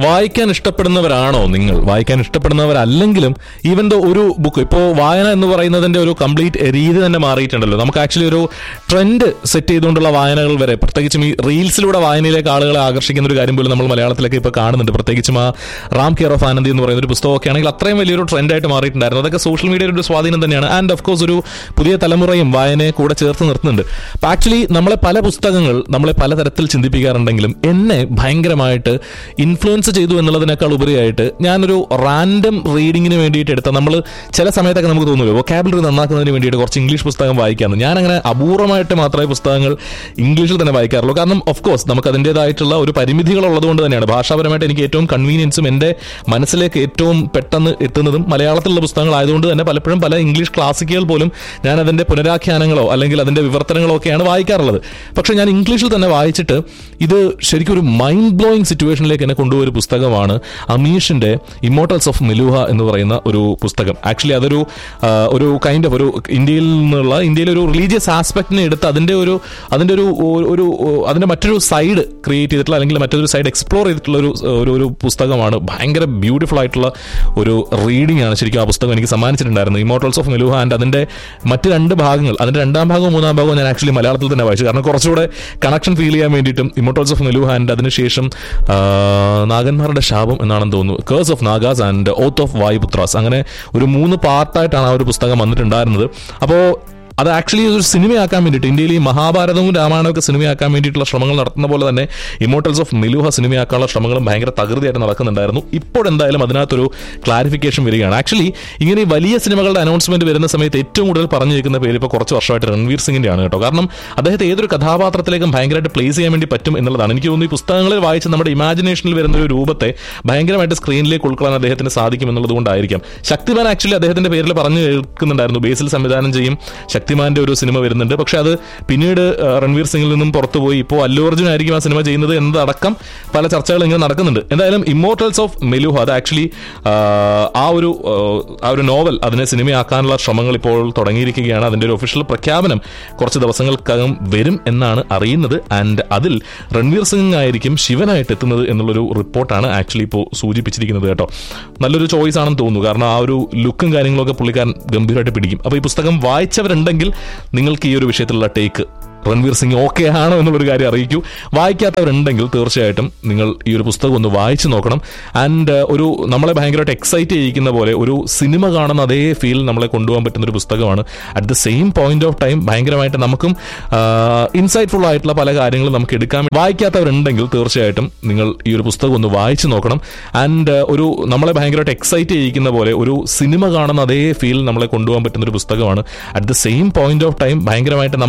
വായിക്കാൻ ഇഷ്ടപ്പെടുന്നവരാണോ നിങ്ങൾ? വായിക്കാൻ ഇഷ്ടപ്പെടുന്നവരല്ലെങ്കിലും ഈവൻ ദോ ഒരു ബുക്ക്, ഇപ്പോൾ വായന എന്ന് പറയുന്നതിന്റെ ഒരു കംപ്ലീറ്റ് രീതി തന്നെ മാറിയിട്ടുണ്ടല്ലോ. നമുക്ക് ആക്ച്വലി ഒരു ട്രെൻഡ് സെറ്റ് ചെയ്തുകൊണ്ടുള്ള വായനകൾ വരെ, പ്രത്യേകിച്ചും ഈ റീൽസിലൂടെ വായനയിലേക്ക് ആളുകളെ ആകർഷിക്കുന്ന ഒരു കാര്യം പോലും നമ്മൾ മലയാളത്തിലൊക്കെ ഇപ്പോൾ കാണുന്നുണ്ട്. പ്രത്യേകിച്ചും ആ റാം കെയർ ഓഫ് ആനന്ദി എന്ന് പറയുന്ന ഒരു പുസ്തകമൊക്കെ ആണെങ്കിൽ അത്രയും വലിയൊരു ട്രെൻഡായിട്ട് മാറിയിട്ടുണ്ടായിരുന്നു. അതൊക്കെ സോഷ്യൽ മീഡിയയുടെ ഒരു സ്വാധീനം തന്നെയാണ്. ആൻഡ് ഓഫ് കോഴ്സ് ഒരു പുതിയ തലമുറയും വായനയെ കൂടെ ചേർത്ത് നിർത്തുന്നുണ്ട്. അപ്പം ആക്ച്വലി നമ്മളെ പല പുസ്തകങ്ങൾ നമ്മളെ പലതരത്തിൽ ചിന്തിപ്പിക്കാറുണ്ടെങ്കിലും എന്നെ ഭയങ്കരമായിട്ട് ഇൻഫ്ലുവൻസ് ചെയ്തു എന്നുള്ളതിനേക്കാൾ ഉപരിയായിട്ട് ഞാനൊരു റാൻഡം റീഡിങ്ങിന് വേണ്ടിയിട്ട് എടുത്ത, നമ്മൾ ചില സമയത്തൊക്കെ നമുക്ക് തോന്നുമല്ലോ വൊക്കാബുലറി നന്നാക്കുന്നതിന് വേണ്ടിയിട്ട് കുറച്ച് ഇംഗ്ലീഷ് പുസ്തകം വായിക്കാമെന്ന്. ഞാനങ്ങനെ അപൂർവമായിട്ട് മാത്രമേ പുസ്തകങ്ങൾ ഇംഗ്ലീഷിൽ തന്നെ വായിക്കാറുള്ളൂ. കാരണം ഓഫ് കോഴ്സ് നമുക്ക് അതിൻ്റെതായിട്ടുള്ള ഒരു പരിമിതികളുള്ളത് കൊണ്ട് തന്നെയാണ്. ഭാഷാപരമായിട്ട് എനിക്ക് ഏറ്റവും കൺവീനിയൻസും എൻ്റെ മനസ്സിലേക്ക് ഏറ്റവും പെട്ടെന്ന് എത്തുന്നതും മലയാളത്തിലുള്ള പുസ്തകങ്ങളായതുകൊണ്ട് തന്നെ പലപ്പോഴും പല ഇംഗ്ലീഷ് ക്ലാസിക്കുകൾ പോലും ഞാൻ അതിൻ്റെ പുനരാഖ്യാനങ്ങളോ അല്ലെങ്കിൽ അതിൻ്റെ വിവർത്തനങ്ങളോ ഒക്കെയാണ് വായിക്കാറുള്ളത്. പക്ഷേ ഞാൻ ഇംഗ്ലീഷിൽ തന്നെ വായിച്ചിട്ട് ഇത് ശരിക്കും ഒരു മൈൻഡ് ബ്ലോയിങ് സിറ്റുവേഷനിലേക്ക് എന്നെ കൊണ്ടുപോയ ഒരു പുസ്തകമാണ് അമീഷിന്റെ ഇമ്മോർട്ടൽസ് ഓഫ് മെലൂഹ എന്ന് പറയുന്ന ഒരു പുസ്തകം. ആക്ച്വലി അതൊരു ഒരു കൈൻഡ് ഓഫ് ഒരു ഇന്ത്യയിലെ ഒരു റിലീജിയസ് ആസ്പെക്റ്റിനെ എടുത്ത് അതിന്റെ മറ്റൊരു സൈഡ് ക്രിയേറ്റ് ചെയ്തിട്ടുള്ള, അല്ലെങ്കിൽ മറ്റൊരു സൈഡ് എക്സ്പ്ലോർ ചെയ്തിട്ടുള്ള ഒരു പുസ്തകമാണ്. ഭയങ്കര ബ്യൂട്ടിഫുൾ ആയിട്ടുള്ള ഒരു റീഡിംഗ് ആണ് ശരിക്കും ആ പുസ്തകം എനിക്ക് സമ്മാനിച്ചിട്ടുണ്ടായിരുന്നു. ഇമ്മോർട്ടൽസ് ഓഫ് മെലൂഹ ആൻഡ് അതിന്റെ മറ്റ് രണ്ട് ഭാഗങ്ങൾ, അതിന്റെ രണ്ടാം ഭാഗവും മൂന്നാം ഭാഗവും ഞാൻ ആക്ച്വലി മലയാളത്തിൽ തന്നെ വായിച്ചു. കാരണം കുറച്ചുകൂടെ കണക്ഷൻ ഫീൽ ചെയ്യാൻ വേണ്ടിയിട്ടും. ഇമ്മോർട്ടൽസ് ഓഫ് മെലൂഹ ആൻഡ് അതിനുശേഷം നാഗന്മാരുടെ ശാപം എന്നാണെന്ന് തോന്നുന്നു, curse of Nagas and oath of വായുപുത്രാസ്, അങ്ങനെ ഒരു 3 പാർട്ടായിട്ടാണ് ആ ഒരു പുസ്തകം വന്നിട്ടുണ്ടായിരുന്നത്. അപ്പോൾ അത് ആക്ച്വലി ഒരു സിനിമയാക്കാൻ വേണ്ടിയിട്ട്, ഇന്ത്യയിൽ ഈ മഹാഭാരതവും രാമായണമൊക്കെ സിനിമയാക്കാൻ വേണ്ടിയിട്ടുള്ള ശ്രമങ്ങൾ നടത്തുന്ന പോലെ തന്നെ ഇമ്മോർട്ടൽസ് ഓഫ് മെലൂഹ സിനിമയാക്കാനുള്ള ശ്രമങ്ങളും ഭയങ്കര തകൃതിയായിട്ട് നടക്കുന്നുണ്ടായിരുന്നു. ഇപ്പോഴെന്തായാലും അതിനകത്തൊരു ക്ലാരിഫിക്കേഷൻ വരികയാണ്. ആക്ച്വലി ഇങ്ങനെ വലിയ സിനിമകളുടെ അനൗൺസ്മെന്റ് വരുന്ന സമയത്ത് ഏറ്റവും കൂടുതൽ പറഞ്ഞു കേൾക്കുന്ന പേര് ഇപ്പോൾ കുറച്ച് വർഷമായിട്ട് രൺവീർ സിംഗിന്റെ ആണ് കേട്ടോ. കാരണം അദ്ദേഹത്തെ ഏതൊരു കഥാപാത്രത്തിലേക്കും ഭയങ്കരമായിട്ട് പ്ലേസ് ചെയ്യാൻ വേണ്ടി പറ്റും എന്നുള്ളതാണ്. എനിക്ക് തോന്നുന്നു ഈ പുസ്തകങ്ങളിൽ വായിച്ച് നമ്മുടെ ഇമാജിനേഷനിൽ വരുന്ന ഒരു രൂപത്തെ ഭയങ്കരമായിട്ട് സ്ക്രീനിലേക്ക് ഉൾക്കൊള്ളാൻ അദ്ദേഹത്തിന് സാധിക്കും എന്നുള്ളത് കൊണ്ടായിരിക്കാം. ശക്തിമാൻ ആക്ച്വലി അദ്ദേഹത്തിന്റെ പേരിൽ പറഞ്ഞു കേൾക്കുന്നുണ്ടായിരുന്നു. ബേസിൽ സംവിധാനം ചെയ്യും, ശക്തിമാന്റെ ഒരു സിനിമ വരുന്നുണ്ട്. പക്ഷെ അത് പിന്നീട് രൺവീർ സിംഗിൽ നിന്നും പുറത്തുപോയി ഇപ്പോൾ അല്ലു അർജുൻ ആയിരിക്കും ആ സിനിമ ചെയ്യുന്നത് എന്നതടക്കം പല ചർച്ചകൾ ഇങ്ങനെ നടക്കുന്നുണ്ട്. എന്തായാലും ഇമ്മോർട്ടൽസ് ഓഫ് മെലൂഹ അത് ആക്ച്വലി ആ ഒരു നോവൽ അതിനെ സിനിമയാക്കാനുള്ള ശ്രമങ്ങൾ ഇപ്പോൾ തുടങ്ങിയിരിക്കുകയാണ്. അതിന്റെ ഒരു ഒഫീഷ്യൽ പ്രഖ്യാപനം കുറച്ച് ദിവസങ്ങൾക്കകം വരും എന്നാണ് അറിയുന്നത്. ആൻഡ് അതിൽ രൺവീർ സിംഗ് ആയിരിക്കും ശിവനായിട്ട് എത്തുന്നത് എന്നുള്ളൊരു റിപ്പോർട്ടാണ് ആക്ച്വലി ഇപ്പോൾ സൂചിപ്പിച്ചിരിക്കുന്നത് കേട്ടോ. നല്ലൊരു ചോയ്സ് ആണെന്ന് തോന്നുന്നു. കാരണം ആ ഒരു ലുക്കും കാര്യങ്ങളൊക്കെ പുള്ളിക്കാരൻ ഗംഭീരമായിട്ട് പിടിക്കും. അപ്പോൾ ഈ പുസ്തകം വായിച്ചവരുണ്ടെങ്കിൽ നിങ്ങൾക്ക് ഈ ഒരു വിഷയത്തിലുള്ള ടേക്ക് രൺവീർ സിംഗ് ഓക്കെ ആണോ എന്നുള്ളൊരു കാര്യം അറിയിക്കൂ. വായിക്കാത്തവരുണ്ടെങ്കിൽ തീർച്ചയായിട്ടും നിങ്ങൾ ഈ ഒരു പുസ്തകം ഒന്ന് വായിച്ചു നോക്കണം. ആൻഡ് ഒരു നമ്മളെ ഭയങ്കരമായിട്ട് എക്സൈറ്റ് ചെയ്യിക്കുന്ന പോലെ ഒരു സിനിമ കാണുന്ന അതേ ഫീൽ നമ്മളെ കൊണ്ടുപോകാൻ പറ്റുന്ന ഒരു പുസ്തകമാണ്. At the same point of time ഭയങ്കരമായിട്ട് നമുക്കും ഇൻസൈറ്റ്ഫുൾ ആയിട്ടുള്ള പല കാര്യങ്ങളും നമുക്ക് എടുക്കാൻ. വായിക്കാത്തവരുണ്ടെങ്കിൽ തീർച്ചയായിട്ടും നിങ്ങൾ ഈ ഒരു പുസ്തകം ഒന്ന് വായിച്ചു നോക്കണം. ആൻഡ് ഒരു നമ്മളെ ഭയങ്കരമായിട്ട് എക്സൈറ്റ് ചെയ്യിക്കുന്ന പോലെ ഒരു സിനിമ കാണുന്ന അതേ ഫീൽ നമ്മളെ കൊണ്ടുപോകാൻ പറ്റുന്ന ഒരു പുസ്തകമാണ്. At the same point of time ഭയങ്കരമായിട്ട്